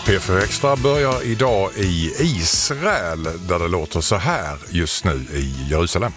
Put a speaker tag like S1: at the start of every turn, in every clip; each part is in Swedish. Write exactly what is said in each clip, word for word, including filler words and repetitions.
S1: P fyra Extra börjar idag i Israel där det låter så här just nu i Jerusalem.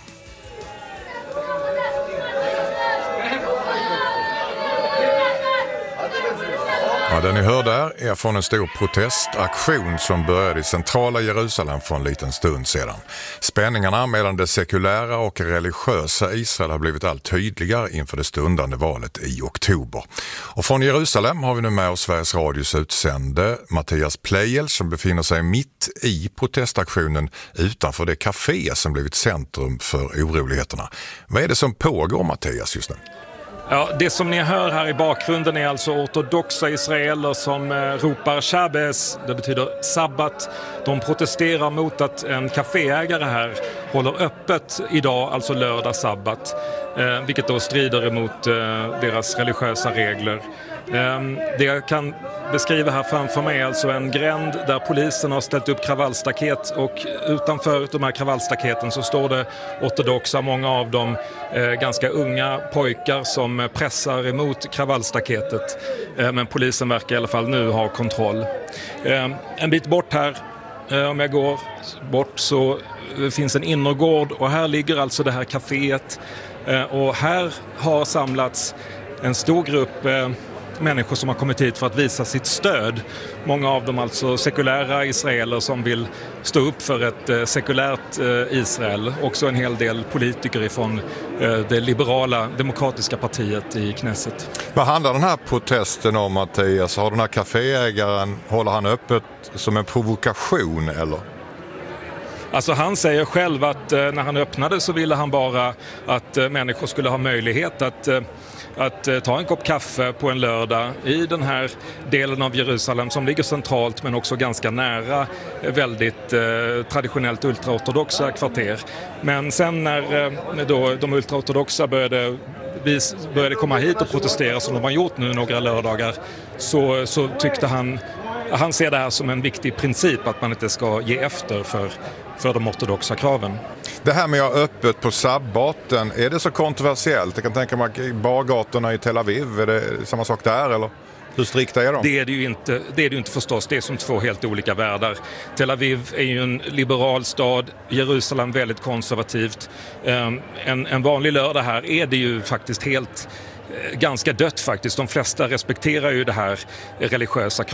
S1: Ja, den ni hör där är från en stor protestaktion som började i centrala Jerusalem för en liten stund sedan. Spänningarna mellan det sekulära och religiösa Israel har blivit allt tydligare inför det stundande valet i oktober. Och från Jerusalem har vi nu med oss Sveriges Radios utsände Mattias Pleijel som befinner sig mitt i protestaktionen utanför det café som blivit centrum för oroligheterna. Vad är det som pågår, Mattias, just nu?
S2: Ja, det som ni hör här i bakgrunden är alltså ortodoxa israeler som eh, ropar Shabbes, det betyder sabbat. De protesterar mot att en kaféägare här håller öppet idag, alltså lördag sabbat, eh, vilket då strider emot eh, deras religiösa regler. Eh, det jag kan beskriva här framför mig är alltså en gränd där polisen har ställt upp kravallstaket, och utanför de här kravallstaketen så står det ortodoxa, många av dem eh, ganska unga pojkar som pressar emot kravallstaketet. Eh, men polisen verkar i alla fall nu ha kontroll. Eh, en bit bort här, eh, om jag går bort, så finns en innergård, och här ligger alltså det här kaféet. Eh, och här har samlats en stor grupp eh, människor som har kommit hit för att visa sitt stöd. Många av dem alltså sekulära israeler som vill stå upp för ett eh, sekulärt eh, Israel. Också en hel del politiker ifrån eh, det liberala demokratiska partiet i Knesset.
S1: Vad handlar den här protesten om, Mattias? Har den här kaféägaren, håller han öppet som en provokation eller?
S2: Alltså han säger själv att eh, när han öppnade så ville han bara att eh, människor skulle ha möjlighet att eh, att eh, ta en kopp kaffe på en lördag i den här delen av Jerusalem som ligger centralt men också ganska nära eh, väldigt eh, traditionellt ultraortodoxa kvarter. Men sen när eh, då de ultraortodoxa började, vis, började komma hit och protestera som de har gjort nu några lördagar, så, så tyckte han Han ser det här som en viktig princip att man inte ska ge efter för, för de ortodoxa kraven.
S1: Det här med att ha öppet på sabbaten, är det så kontroversiellt? Jag kan tänka mig att bargatorna i Tel Aviv, är det samma sak där eller? Hur strikta är de?
S2: Det är det ju inte, det är det ju inte förstås. Det är som två helt olika världar. Tel Aviv är ju en liberal stad, Jerusalem väldigt konservativt. En, en vanlig lördag här är det ju faktiskt helt ganska dött faktiskt. De flesta respekterar ju det här religiösa